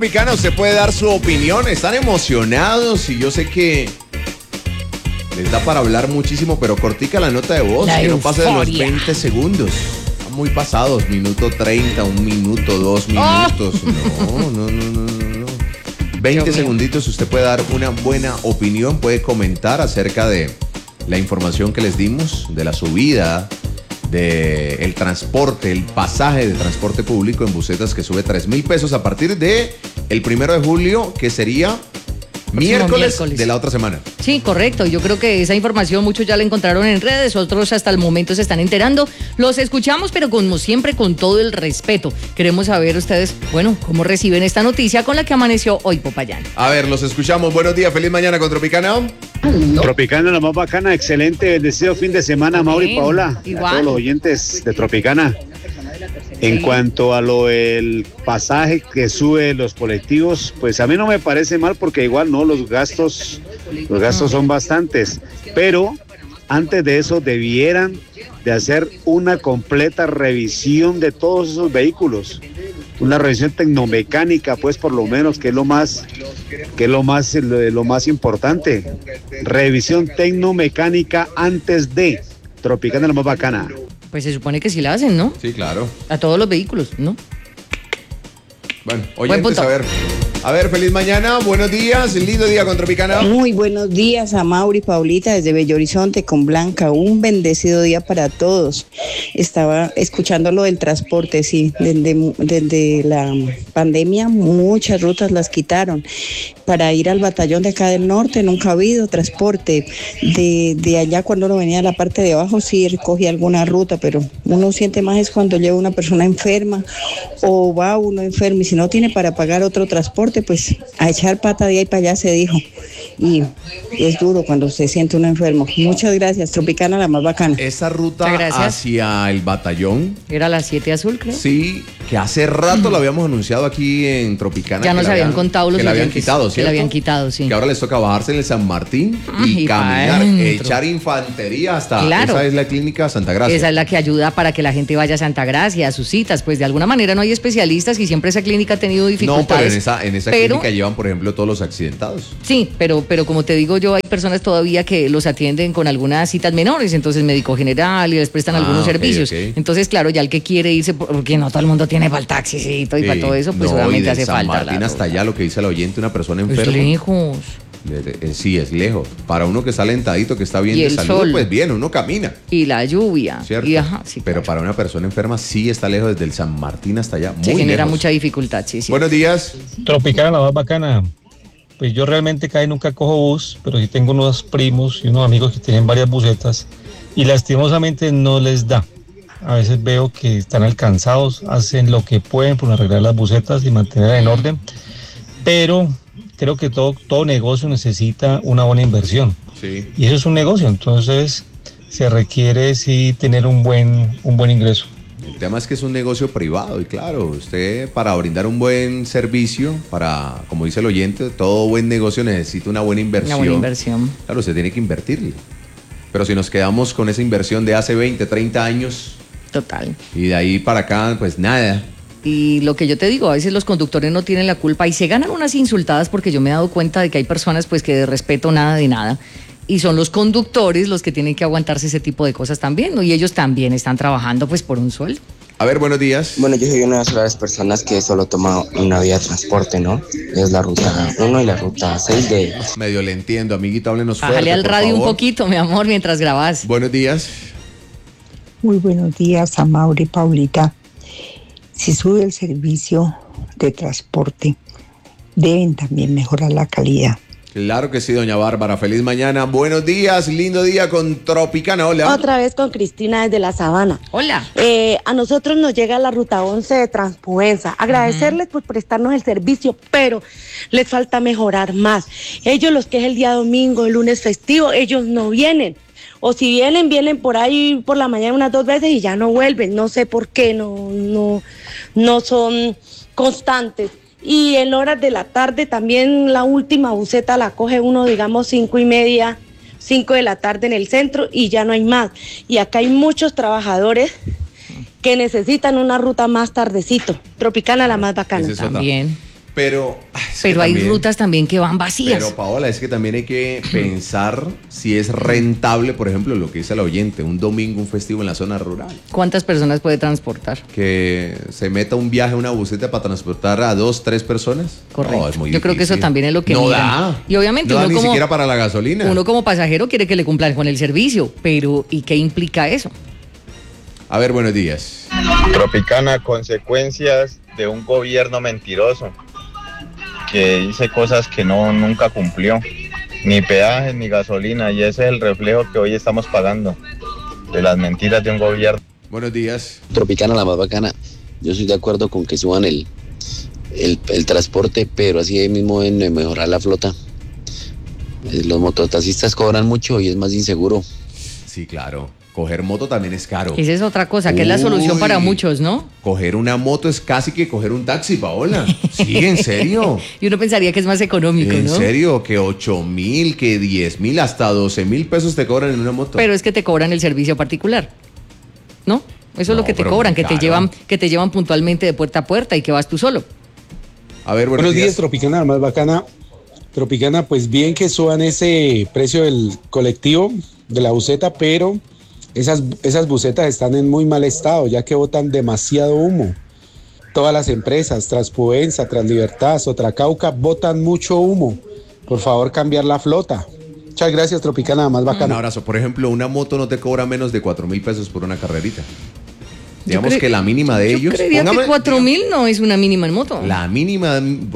Tropicana, usted puede dar su opinión. Están emocionados y yo sé que les da para hablar muchísimo, pero cortica la nota de voz, que no pase de los 20 segundos. Están muy pasados, minuto 30, 1 minuto, 2 minutos. No. 20 segunditos, usted puede dar una buena opinión, puede comentar acerca de la información que les dimos, de la subida, del transporte, el pasaje de transporte público en busetas que sube 3,000 pesos a partir de el 1 de julio, que sería miércoles de la otra semana. Sí, correcto. Yo creo que esa información muchos ya la encontraron en redes, otros hasta el momento se están enterando. Los escuchamos, pero como siempre, con todo el respeto. Queremos saber ustedes, bueno, cómo reciben esta noticia con la que amaneció hoy Popayán. A ver, los escuchamos. Buenos días, feliz mañana con Tropicana. Tropicana, la más bacana, excelente, bendecido fin de semana, Mauri y Paola, igual. a todos los oyentes de Tropicana. En cuanto a lo del pasaje que sube los colectivos, pues a mí no me parece mal porque igual no, los gastos son bastantes, pero antes de eso debieran de hacer una completa revisión de todos esos vehículos, una revisión tecnomecánica, pues por lo menos, que es lo más importante, revisión tecnomecánica antes de Tropicana, la más bacana. Pues se supone que sí la hacen, ¿no? Sí, claro. A todos los vehículos, ¿no? Bueno, oyentes, a ver, feliz mañana, buenos días, lindo día con Tropicana. Muy buenos días a Mauri y Paulita desde Bello Horizonte con Blanca, un bendecido día para todos. Estaba escuchando lo del transporte, sí, desde la pandemia muchas rutas las quitaron. Para ir al batallón de acá del norte nunca ha habido transporte. De allá cuando uno venía a la parte de abajo sí recogía alguna ruta, pero uno siente más es cuando lleva una persona enferma o va uno enfermo y si no tiene para pagar otro transporte, pues a echar pata de ahí para allá se dijo. Y es duro cuando se siente uno enfermo. Muchas gracias, Tropicana, la más bacana. Esa ruta hacia el batallón. Era la 7 azul, creo. Sí, que hace rato lo habíamos anunciado aquí en Tropicana. Ya nos habían contado los que la habían oyentes, quitado, ¿cierto? Que la habían quitado, sí. Que ahora les toca bajarse en el San Martín y caminar, echar infantería hasta... Claro. Esa es la clínica Santa Gracia. Esa es la que ayuda para que la gente vaya a Santa Gracia, a sus citas. Pues de alguna manera no hay especialistas y siempre esa clínica ha tenido dificultades. No, pero en esa clínica llevan, por ejemplo, todos los accidentados. Sí, pero como te digo yo, hay personas todavía que los atienden con algunas citas menores, entonces médico general y les prestan algunos servicios. Okay. Entonces, claro, ya el que quiere irse, porque no todo el mundo tiene para el taxicito y para todo eso, pues obviamente hace San falta. Martín hasta allá, lo que dice el oyente, una persona enferma. Es lejos. Sí, es lejos. Para uno que está alentadito, que está bien Y de el salud, sol. Pues bien, uno camina. Y la lluvia. ¿Cierto? Y sí, pero claro, para una persona enferma sí está lejos, desde el San Martín hasta allá. Muy se genera lejos. mucha dificultad, sí. Buenos días. Tropicana, la más bacana. Pues yo realmente casi nunca cojo bus, pero sí tengo unos primos y unos amigos que tienen varias busetas y lastimosamente no les da. A veces veo que están alcanzados, hacen lo que pueden por arreglar las busetas y mantenerlas en orden, pero creo que todo negocio necesita una buena inversión. Sí. Y eso es un negocio, entonces se requiere sí tener un buen ingreso. El tema es que es un negocio privado y claro, usted para brindar un buen servicio, para, como dice el oyente, todo buen negocio necesita una buena inversión. Una buena inversión. Claro, usted tiene que invertirle. Pero si nos quedamos con esa inversión de hace 20, 30 años... Total. Y de ahí para acá, pues nada. Y lo que yo te digo, a veces los conductores no tienen la culpa y se ganan unas insultadas porque yo me he dado cuenta de que hay personas pues que de respeto nada de nada. Y son los conductores los que tienen que aguantarse ese tipo de cosas también, ¿no? Y ellos también están trabajando pues por un sueldo. A ver, buenos días. Bueno, yo soy una de las personas que solo toma una vía de transporte, ¿no? Es la ruta 1 y la ruta 6 de... Medio le entiendo, amiguito, háblenos fuerte, Bájale al por radio favor. un poquito, mi amor, mientras grabas. Buenos días. Muy buenos días a Mauri y Paulita. Si sube el servicio de transporte, deben también mejorar la calidad. Claro que sí, doña Bárbara. Feliz mañana. Buenos días, lindo día con Tropicana. Hola. Otra vez con Cristina desde La Sabana. Hola. A nosotros nos llega la ruta 11 de Transpuensa. Agradecerles por prestarnos el servicio, pero les falta mejorar más. Ellos, los que es el día domingo, el lunes festivo, ellos no vienen. O si vienen por ahí por la mañana unas 2 veces y ya no vuelven. No sé por qué, no son constantes. Y en horas de la tarde también la última buseta la coge uno, digamos, 5:30, 5 de la tarde en el centro y ya no hay más. Y acá hay muchos trabajadores que necesitan una ruta más tardecito. Tropicana, la más bacana. Esa es otra. También. Pero hay rutas también que van vacías. Pero Paola, es que también hay que pensar si es rentable, por ejemplo, lo que dice el oyente, un domingo, un festivo en la zona rural. ¿Cuántas personas puede transportar? Que se meta un viaje, una buseta para transportar a 2, 3 personas. Correcto. No, es muy Yo creo que eso también es lo que no miran. da. Y obviamente no da uno ni siquiera para la gasolina. Uno como pasajero quiere que le cumplan con el servicio, pero ¿y qué implica eso? A ver, buenos días. Tropicana, consecuencias de un gobierno mentiroso que dice cosas que nunca cumplió, ni peajes ni gasolina, y ese es el reflejo que hoy estamos pagando de las mentiras de un gobierno. Buenos días. Tropicana, la más bacana. Yo estoy de acuerdo con que suban el transporte, pero así mismo en mejorar la flota. Los mototaxistas cobran mucho y es más inseguro. Sí, claro. Coger moto también es caro. Esa es otra cosa, que es la solución para muchos, ¿no? Coger una moto es casi que coger un taxi, Paola. Sí, en serio. Y uno pensaría que es más económico, ¿no? En serio, que 8,000, que 10,000, hasta 12,000 pesos te cobran en una moto. Pero es que te cobran el servicio particular, ¿no? Eso es lo que te cobran, que te llevan puntualmente de puerta a puerta y que vas tú solo. A ver, buenos días, Tropicana, la más bacana. Tropicana, pues bien que suban ese precio del colectivo, de la buseta, pero esas busetas están en muy mal estado, ya que botan demasiado humo. Todas las empresas, Transpudensa, Translibertad, Sotracauca, botan mucho humo. Por favor, cambiar la flota. Muchas gracias, Tropicana, más bacana. Un abrazo. Por ejemplo, una moto no te cobra menos de 4,000 pesos por una carrerita. Digamos que la mínima de ellos. Yo creería que 4,000 no es una mínima en moto. La mínima,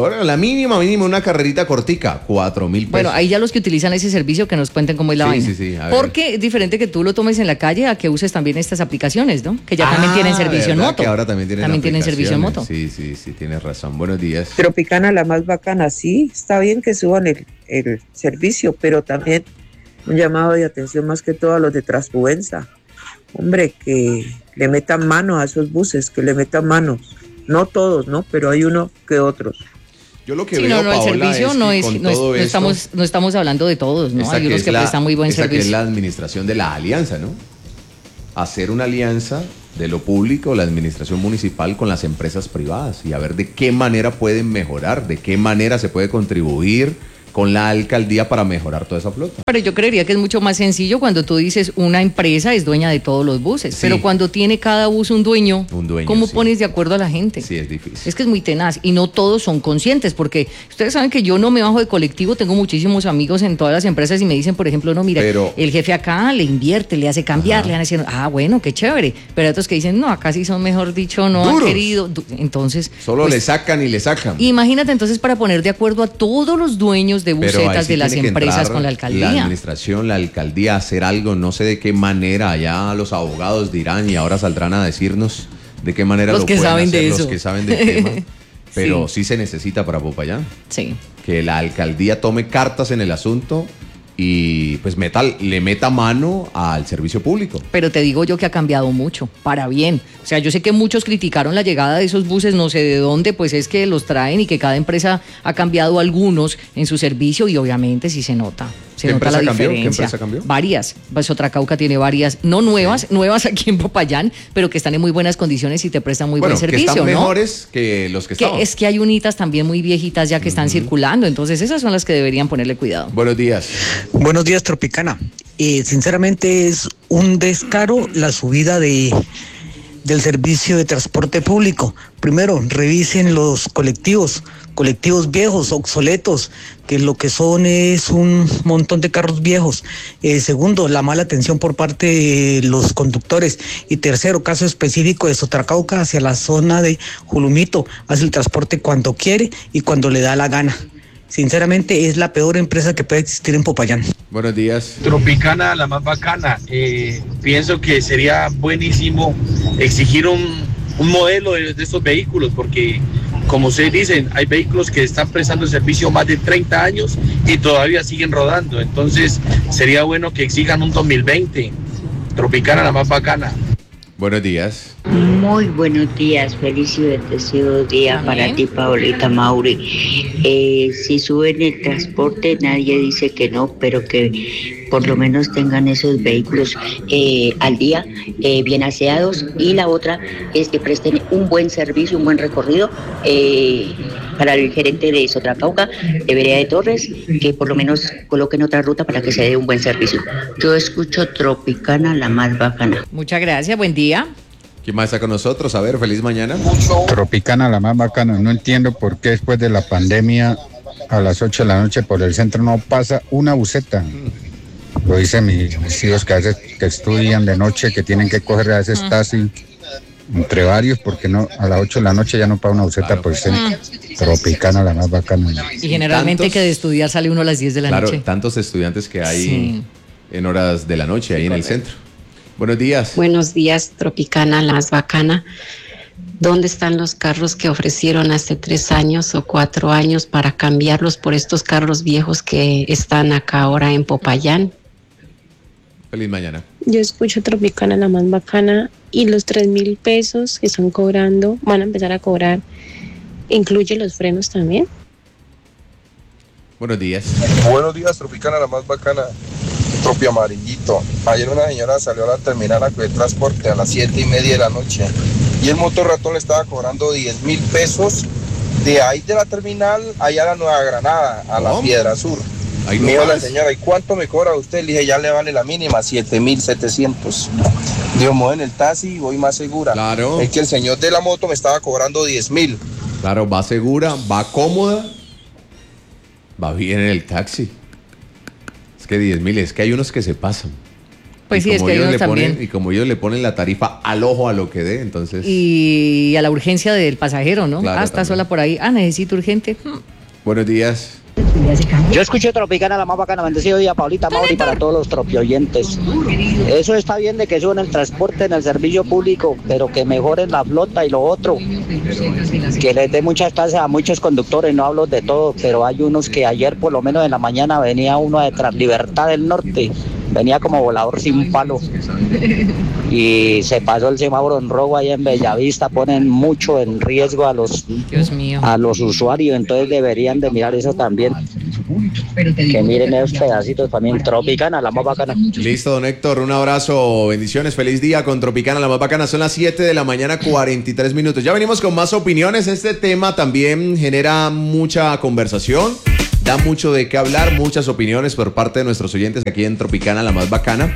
una carrerita cortica, 4,000 pesos. Bueno, ahí ya los que utilizan ese servicio que nos cuenten cómo es la vaina. Sí. Porque es diferente que tú lo tomes en la calle a que uses también estas aplicaciones, ¿no? Que ya también tienen servicio en moto. Que ahora también tienen servicio en moto. Sí, tienes razón. Buenos días. Tropicana, la más bacana. Sí, está bien que suban el servicio, pero también un llamado de atención más que todo a los de Transpudensa. Hombre, que le metan mano a esos buses, que le metan manos. No todos, ¿no? Pero hay uno que otros. Yo lo que veo, Paola, el servicio no estamos hablando de todos, ¿no? Hay unos que prestan muy buen servicio. Que es la administración de la alianza, ¿no? Hacer una alianza de lo público, la administración municipal con las empresas privadas y a ver de qué manera pueden mejorar, de qué manera se puede contribuir con la alcaldía para mejorar toda esa flota. Pero yo creería que es mucho más sencillo cuando tú dices una empresa es dueña de todos los buses, pero cuando tiene cada bus un dueño, ¿cómo pones de acuerdo a la gente? Sí, es difícil. Es que es muy tenaz y no todos son conscientes, porque ustedes saben que yo no me bajo de colectivo, tengo muchísimos amigos en todas las empresas y me dicen, por ejemplo, no, mira, el jefe acá le invierte, le hace cambiar, le van haciendo, bueno, qué chévere, pero hay otros que dicen, no, acá sí son, mejor dicho, no han querido, entonces... Solo le sacan y le sacan. Imagínate entonces para poner de acuerdo a todos los dueños de busetas de las empresas con la alcaldía. La administración, la alcaldía, hacer algo, no sé de qué manera, allá los abogados dirán y ahora saldrán a decirnos de qué manera los que saben de eso. Los que saben del tema, pero sí se necesita para Popayán. Sí. Que la alcaldía tome cartas en el asunto y pues le meta mano al servicio público. Pero te digo yo que ha cambiado mucho, para bien. O sea, yo sé que muchos criticaron la llegada de esos buses, no sé de dónde, pues es que los traen y que cada empresa ha cambiado algunos en su servicio y obviamente sí se nota. Se nota la diferencia. ¿Qué empresa cambió? Varias. Pues Sotracauca tiene varias, no nuevas aquí en Popayán, pero que están en muy buenas condiciones y te prestan muy buen servicio, que están ¿no? mejores que los que estaban. Es que hay unitas también muy viejitas ya que están circulando, entonces esas son las que deberían ponerle cuidado. Buenos días. Buenos días, Tropicana. Sinceramente es un descaro la subida del servicio de transporte público. Primero, revisen los colectivos viejos, obsoletos, que lo que son es un montón de carros viejos. Segundo, la mala atención por parte de los conductores. Y tercero, caso específico de Sotracauca hacia la zona de Julumito, hace el transporte cuando quiere y cuando le da la gana. Sinceramente es la peor empresa que puede existir en Popayán. Buenos días. Tropicana, la más bacana. Pienso que sería buenísimo exigir un modelo de estos vehículos, porque como ustedes dicen, hay vehículos que están prestando el servicio más de 30 años y todavía siguen rodando. Entonces sería bueno que exijan un 2020. Tropicana, la más bacana. Buenos días. Muy buenos días, feliz y bendecido día para ti, Paolita, Mauri. Si suben el transporte, nadie dice que no, pero que por lo menos tengan esos vehículos al día, bien aseados. Y la otra es que presten un buen servicio, un buen recorrido para el gerente de Sotracauca, de Vereda de Torres, que por lo menos coloquen otra ruta para que se dé un buen servicio. Yo escucho Tropicana, la más bacana. Muchas gracias, buen día. ¿Quién más está con nosotros? A ver, feliz mañana. Tropicana, la más bacana. No entiendo por qué después de la pandemia a las 8 de la noche por el centro no pasa una buseta. Lo dicen mis hijos que a veces que estudian de noche, que tienen que coger a veces taxi entre varios, porque no a las 8 de la noche ya no paga una buseta por el centro. Tropicana, la más bacana. Y generalmente que de estudiar sale uno a las 10 de la noche. Claro, tantos estudiantes que hay en horas de la noche ahí en el centro. Buenos días. Buenos días, Tropicana, la más bacana. ¿Dónde están los carros que ofrecieron hace 3 años o 4 años para cambiarlos por estos carros viejos que están acá ahora en Popayán? Feliz mañana. Yo escucho Tropicana, la más bacana, y los 3.000 pesos que están cobrando, van a empezar a cobrar, ¿incluye los frenos también? Buenos días. Buenos días, Tropicana, la más bacana. Tropi amarillito. Ayer una señora salió a la terminal a coger transporte a las 7:30 de la noche y el motorratón le estaba cobrando 10.000 pesos de ahí de la terminal allá a la Nueva Granada, a la Piedra Sur. Ahí me dijo la señora, ¿y cuánto me cobra usted? Le dije, ya le vale la mínima, 7.700. Digo, muevo en el taxi y voy más segura. Claro. Es que el señor de la moto me estaba cobrando 10.000. Claro, va segura, va cómoda, va bien en el taxi. Es que 10.000, es que hay unos que se pasan. Pues sí, es que hay unos también. Y como ellos le ponen la tarifa al ojo a lo que dé, entonces... Y a la urgencia del pasajero, ¿no? Claro, está sola por ahí. Necesito urgente. Buenos días. Yo escuché Tropicana, la más bacana. Bendecido día, Paulita, Mauri, para todos los tropioyentes. Eso está bien de que suban el transporte en el servicio público, pero que mejoren la flota y lo otro. Que les dé muchas clases a muchos conductores, no hablo de todo, pero hay unos que ayer por lo menos en la mañana venía uno de Translibertad del Norte, venía como volador sin palo. Y se pasó el semáforo en rojo ahí en Bellavista, ponen mucho en riesgo a los usuarios, entonces deberían de mirar eso también. Que miren esos pedacitos también. Tropicana, la más bacana. Listo, don Héctor, un abrazo, bendiciones, feliz día con Tropicana, la más bacana. Son las 7 de la mañana, 43 minutos. Ya venimos con más opiniones. Este tema también genera mucha conversación, da mucho de qué hablar, muchas opiniones por parte de nuestros oyentes aquí en Tropicana, la más bacana.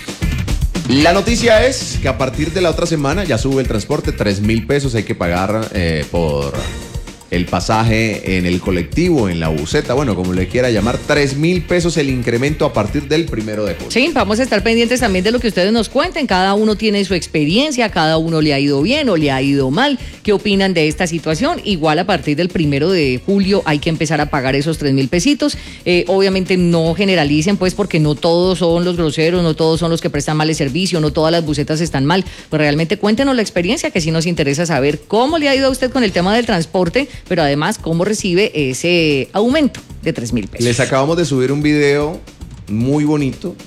La noticia es que a partir de la otra semana ya sube el transporte, 3.000 pesos hay que pagar por el pasaje en el colectivo, en la buseta, bueno, como le quiera llamar, 3.000 pesos el incremento a partir del 1 de julio. Sí, vamos a estar pendientes también de lo que ustedes nos cuenten. Cada uno tiene su experiencia, cada uno le ha ido bien o le ha ido mal. ¿Qué opinan de esta situación? Igual a partir del 1 de julio hay que empezar a pagar esos 3.000 pesitos. Obviamente no generalicen, pues, porque no todos son los groseros, no todos son los que prestan mal el servicio, no todas las busetas están mal. Pues realmente cuéntenos la experiencia, que sí nos interesa saber cómo le ha ido a usted con el tema del transporte, pero además cómo recibe ese aumento de 3.000 pesos. Les acabamos de subir un video muy bonito,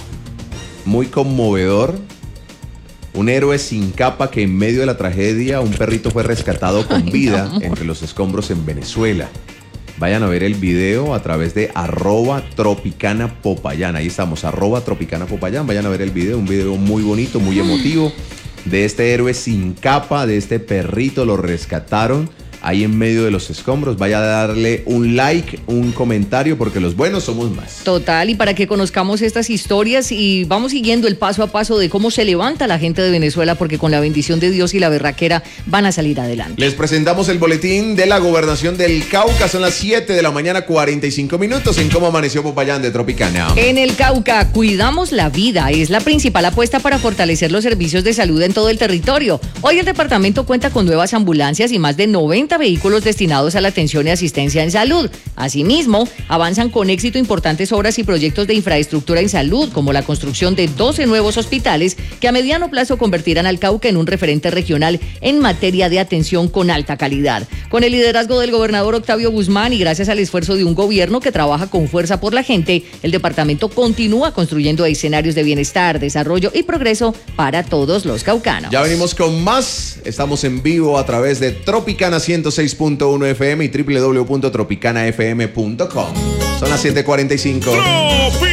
muy conmovedor. Un héroe sin capa que en medio de la tragedia un perrito fue rescatado con vida entre los escombros en Venezuela. Vayan a ver el video a través de @TropicanaPopayán. Ahí estamos, @TropicanaPopayán. Vayan a ver el video, un video muy bonito, muy emotivo de este héroe sin capa, de este perrito. Lo rescataron ahí en medio de los escombros. Vaya a darle un like, un comentario, porque los buenos somos más. Total, y para que conozcamos estas historias y vamos siguiendo el paso a paso de cómo se levanta la gente de Venezuela, porque con la bendición de Dios y la berraquera van a salir adelante. Les presentamos el boletín de la Gobernación del Cauca. Son las 7 de la mañana, 45 minutos en Cómo Amaneció Popayán de Tropicana. En el Cauca, cuidamos la vida. Es la principal apuesta para fortalecer los servicios de salud en todo el territorio. Hoy el departamento cuenta con nuevas ambulancias y más de 90 vehículos destinados a la atención y asistencia en salud. Asimismo, avanzan con éxito importantes obras y proyectos de infraestructura en salud, como la construcción de 12 nuevos hospitales que a mediano plazo convertirán al Cauca en un referente regional en materia de atención con alta calidad. Con el liderazgo del gobernador Octavio Guzmán y gracias al esfuerzo de un gobierno que trabaja con fuerza por la gente, el departamento continúa construyendo escenarios de bienestar, desarrollo y progreso para todos los caucanos. Ya venimos con más. Estamos en vivo a través de Tropicana 106.1 FM y www.tropicanafm.com. Son las 7:45.